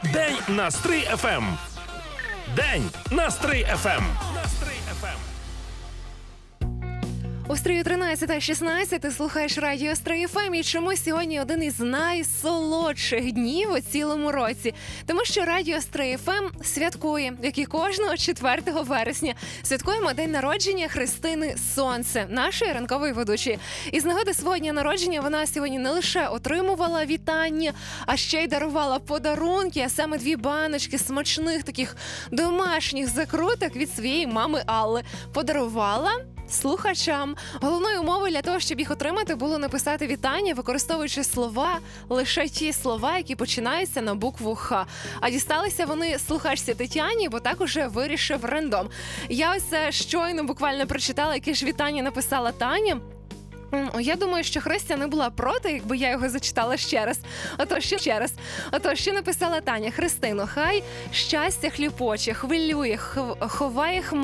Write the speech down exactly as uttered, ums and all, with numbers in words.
День на Стрий еф ем. День на Стрий еф ем. У Стрию тринадцята шістнадцять ти слухаєш радіо Стрий еф ем, і чомусь сьогодні один із найсолодших днів у цілому році. Тому що радіо Стрий еф ем святкує, як і кожного четвертого вересня. Святкуємо день народження Христини Сонце, нашої ранкової ведучої. І з нагоди свого дня народження вона сьогодні не лише отримувала вітання, а ще й дарувала подарунки, а саме дві баночки смачних таких домашніх закруток від своєї мами Алли. Подарувала слухачам. Головною умовою для того, щоб їх отримати, було написати вітання, використовуючи слова, лише ті слова, які починаються на букву Х. А дісталися вони слухачці Тетяні, бо так уже вирішив рандом. Я ось щойно буквально прочитала, яке ж вітання написала Таня. Я думаю, що Христя не була проти, якби я його зачитала ще раз. Отож, ще, ще раз. Отож, що написала Таня? Христино, хай щастя хлюпоче, хвилює, ховає хмари.